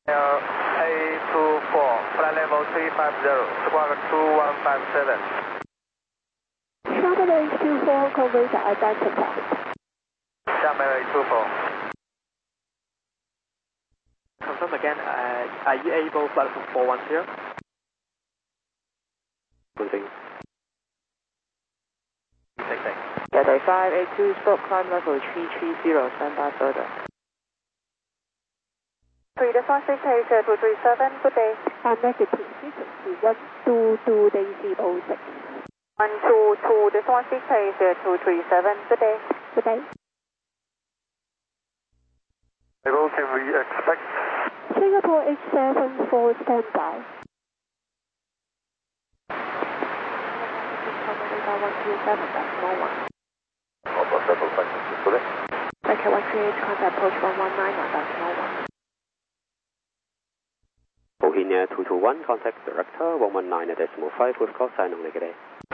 A24, flight level 350, squawk 2157. Sharman H24, Hong Kong radar identified. Sharman A24. Confirm again, are you able flight level 410? Moving. Cathay 582, stop climb level 330, stand by further. 3 to 46 Asia 237, good day. Negative, frequency 122 Daisy 06. 122, this 16 Asia 237, good day. Good day. Able, can we expect? Singapore H74, stand by. 127.1. Okay, 138, contact approach 119.1. Bohemia 221, contact director 119.5 with call sign on negative.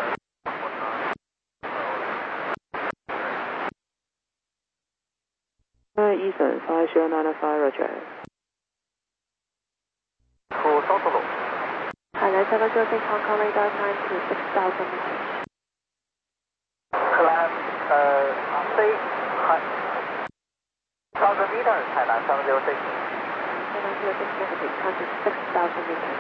Eastern 5095, roger. Hello, 706 Hong Kong radar time to 6,000 meters. Climb 6,000 meters, Thailand 706. 706 negative, time to 6,000 meters.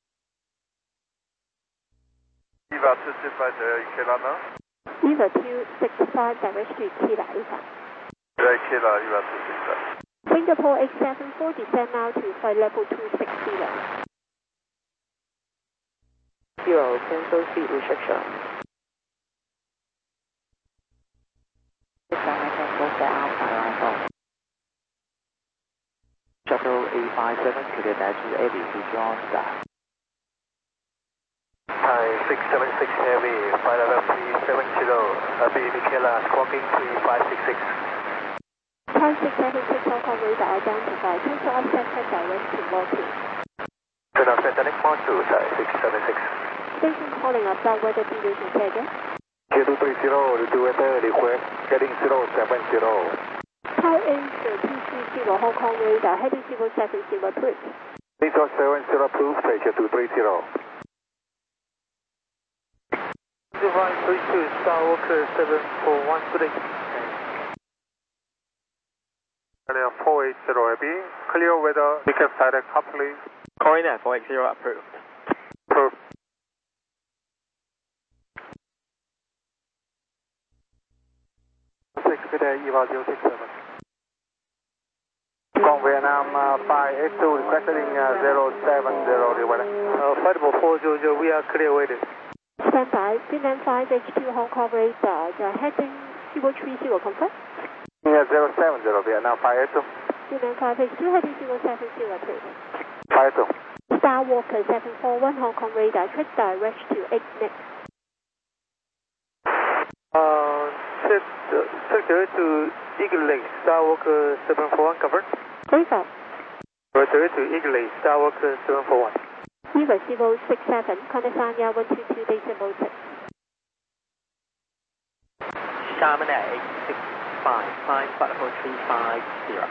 Eva 265 Ikela now. Eva 265 direct to Ikela Eva. Ikela, Eva 265. Singapore H74 descend now to flight level 260. 0, cancel seat restriction. Shuttle A57, clear to ABC, John Star. Thai 676 Heavy, flight level 370, be Ikela, squawking 3566. Thai 676 Hong Kong radar identified, cancel offset head direct to Morton. Turn off Centronic Mode 2, Thai 676. Station calling about weather conditions again. K230, to weather request, heading 070. Thai Asia 230 Hong Kong radar, heading 070 approved. 070 approved, Asia 230. Divine 32, Skywalker 741, good day. Clear 480 AB, clear weather, recap direct hop please. Corina 480 approved. Approved. Good day, Eva 067. From Vietnam 582, requesting 070, the weather. Flight level 400, we are clear waiting. Stand by, Vietnam 5H2 Hong Kong radar, heading 030, confirm. 070, Vietnam 582. Vietnam 5H2 heading 070, approved. 582. Skywalker 741 Hong Kong radar, track direct to 8 next. Check direct to Eagle Lake, Skywalker 741, covered. Eva. Direct to Eagle Lake, Skywalker 741. Eva 067, contact Sanya 122 decimal 6. Sharman 865, flight level 350.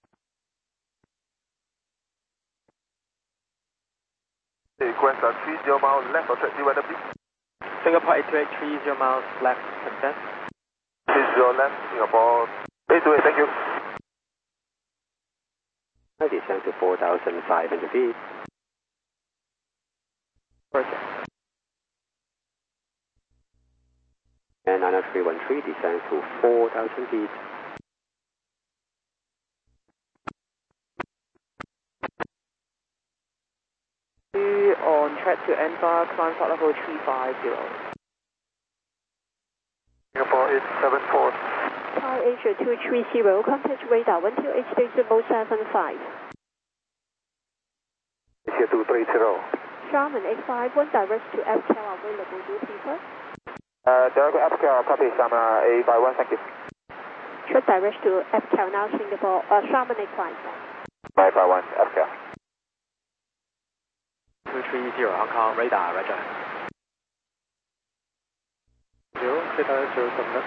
Request 30 miles left, or 30 weather please. Singapore 828, 30 miles left, consent. 30 left, Singapore 828, thank you. Descend to 4,500 feet. Perfect. And 90313 descends to 4,000 feet. On track to Envar, climb flight level 350. Singapore 874. Thai Asia 230, contact radar 128 decimal 75. Asia 230. Sharman 851 direct to FCL available, do you prefer? Direct to FCL, copy, Sharman 851, thank you. Track direct to FCL now, Singapore, Sharman 851. 551, FCL. 230 Hong Kong radar, roger. 0, clear 070.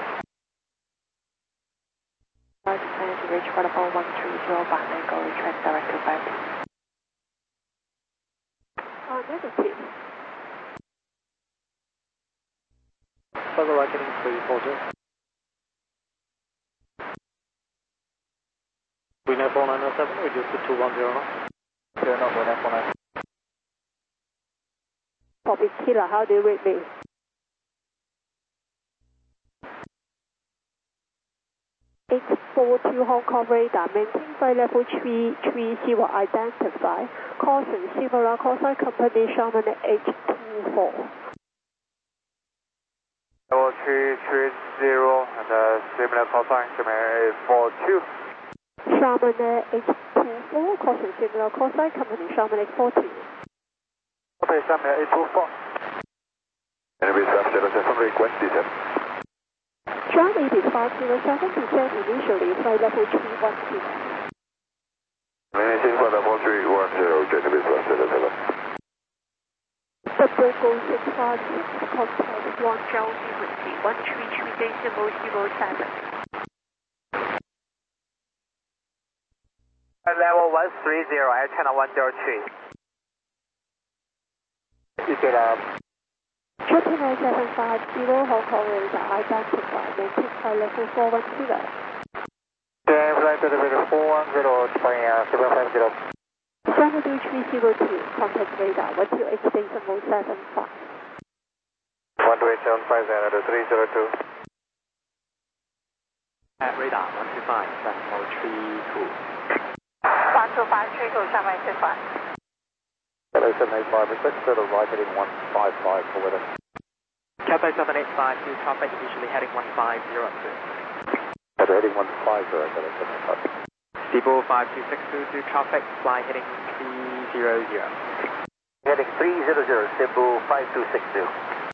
Descend to reach flight level 130, back and go track direct to 5. negative. Further right heading 340. We know 4907, reduce to 210 knots. Clear not 4949. Copy Kilo, how do you read me? H42 Hong Kong radar, maintain flight level 330, identify. Caution, similar call sign company Sharman H24. Level 330 and similar call sign, Sharman 42. Sharman H24, caution, similar call sign company Sharman H40. Okay, Sharman H24. Enemy Traffic 07, request descent. John 8507, descend initially, flight level 310. Maintain flight level 310, Enemy Traffic 07. Double Go 656, contact 1 Joe frequency, 133.007. Level 130, Air China 103. You get Triple 9750 Hong Kong radar, identify, maintain flight level 410. flight level 410, 750. 72302, contact radar, 128.075. 128.750, 302. At radar 125.32. 12532, Shanghai 65. Hello 785, request further right heading 155 for weather. Cathay 7852, traffic initially heading 150. Heading 150, Hello 785. Depot 5262, traffic, fly heading 300. Heading 300, Cebu 5262.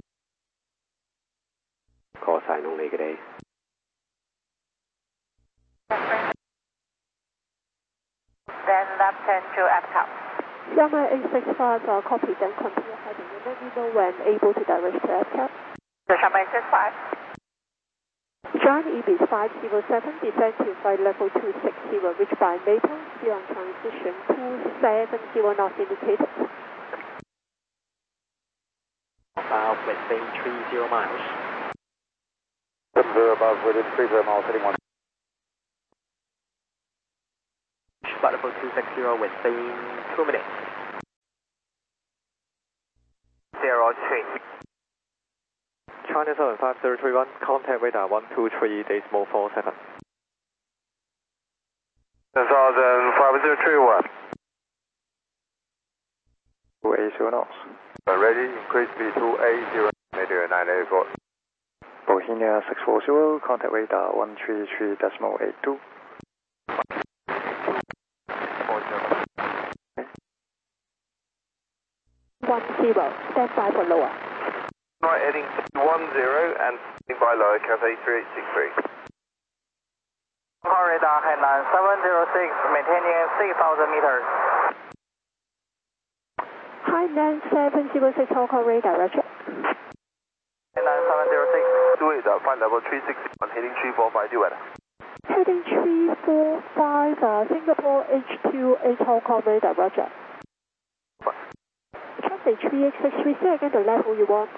Call sign only, good day. Then left turn to Epcot. Shanghai 865, copy, then continue heading. You let me know when able to direct to Epcot. Shanghai 865. John EB 507, descend to flight level 260, reach by Maple, still on transition 270 knots indicated. About within 30 miles. 70 above within 30 miles heading 1. Flight level 260 within 2 minutes. 03. China 75031, contact radar 123.47. 75031. 280 knots. Ready, increase speed to 80, nadir 984. Bohemia 640, contact radar 133.82. 10, stand by for lower. Right, heading 10 and standing by lower, Cathay 3863. Radar Hainan 706, maintaining 6,000 meters. Hainan 706 Hong Kong radar, roger. Hainan 706, do it, flight level 361, heading 345, do weather. Heading 345, Singapore H28 Hong Kong radar, roger. Traffic 3863, say again the level you want.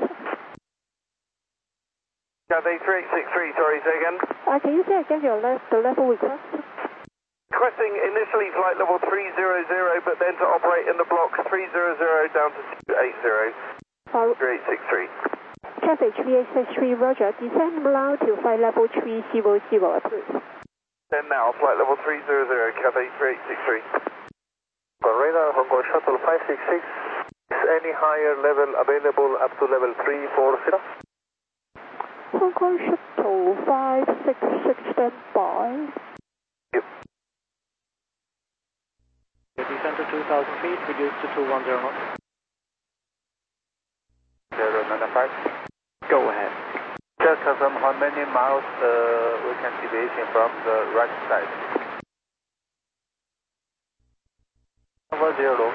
Cathay 3863, sorry, say again. Can you say again the level request? Requesting initially flight level 300, but then to operate in the block 300 down to 280. 3863. Traffic 3863, roger. Descend now to flight level 300, approved. Then now, flight level 300, Cathay 3863. Radar, Hong Kong Shuttle 566. Is any higher level available up to level 340? Hong Kong Shuttle 566, stand by. Yep. Descend to 2,000 feet, reduce to 210 knots. 095. Go ahead. Just confirm how many miles we can deviation from the right side. Over 0.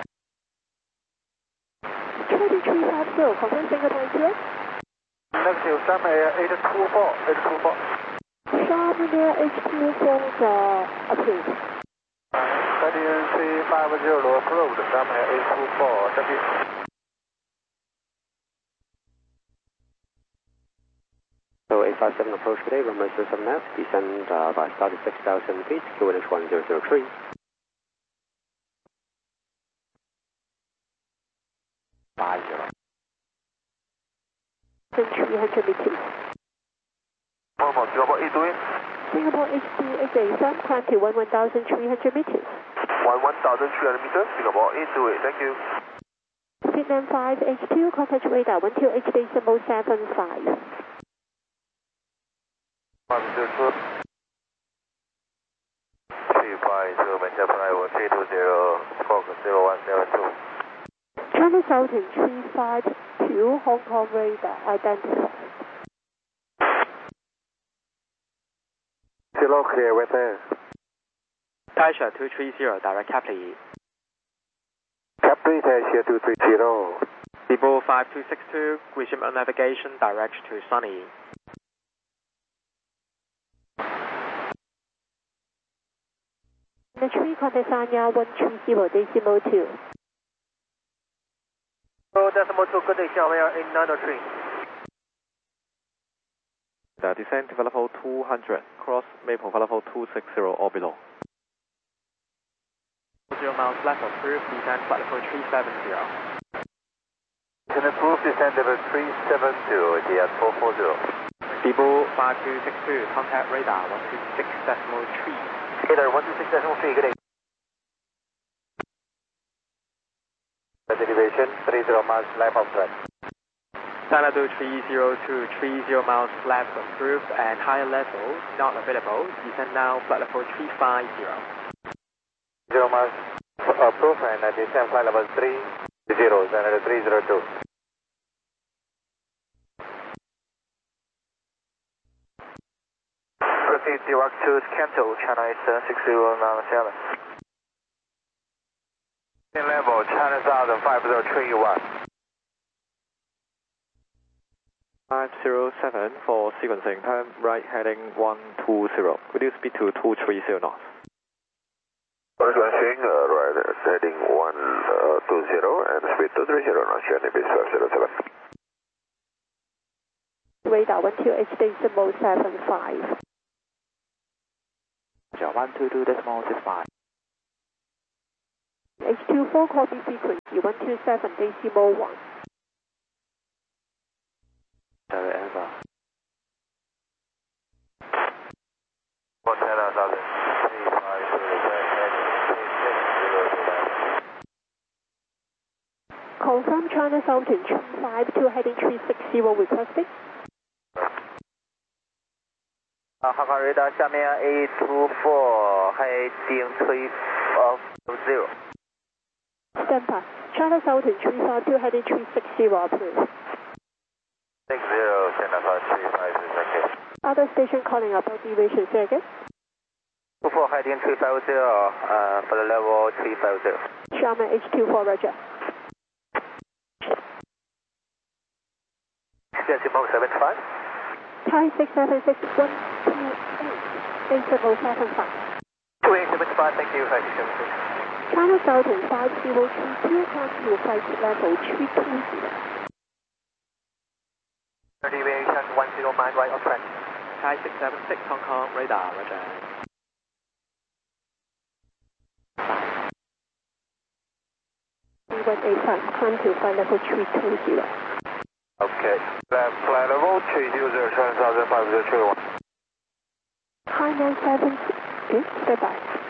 2350, confirm Singapore ATS. Negative, Sharman Air 824, 824. Sharman Air H24 approved. heading 350 low approach, runway 824, thank you. So 857 approach today, runway 07 left, descend by start at 6,000 feet, QNH 1003. 300 meters. Normal, Singapore 828. Singapore H2887, climb to 11,300 meters. 11,300 meters, Singapore 828, thank you. Vietnam 5H2, contact radar 128.75. 502. 350, maintain flight 1320, Focus 0172. China Southern 352, Hong Kong radar identified. Kilo clear, weather. Taisha 230, direct Capri. Capri Taisha 230. People 5262, resume on navigation, direct to Sunny. The tree contact Sanya 130.2. Decimal 2, good day, Xiaomi 8903. Descend to level 200, cross Maple level 260 or below. 0 miles left approved, descend flight level 370. Can approve descend level 370, DS 440. People 5262, contact radar 126.3. Radar 126.3, good day. Elevation 30 miles left of track. Xanadu 302, 30 miles left approved and higher level not available. Descend now flight level 350. 0 miles approved and descend flight level 30, Xanadu 302. Proceed direct to cancel, China Eastern 6097. In level, China Southern 5031. 507 for sequencing, turn right heading 120. Could you speed to 230 knots? Sequencing, right heading 120 and speed 230 knots, journey base 507. Radar 128.75. 122.65. H24 copy frequency 127.1. Sorry, Alpha. Montana Southern 350. Confirm China Southern 352 heading 360 requesting. Hong Kong radar 下面 824 heading 350. Stand by. China Southern 352 heading 360 approved. 60, China Southern 350, thank you. Other station calling about deviation, say again. 24 heading 350, for the level 350. Xiamen H24, roger. Decimal 75. Thai 676 128 Decimal 75. 2875, thank you, 5676. China Southern 5032, climb to flight level 320. Deviation 109 right on track. Thai 676, Hong Kong radar, roger. B185, climb to flight level 320. Okay, left flight level 320, China Southern 5031. Hi 976, stand by.